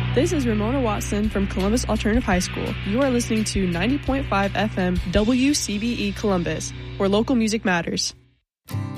This is Ramona Watson from Columbus Alternative High School. You are listening to 90.5 FM WCBE Columbus, where local music matters.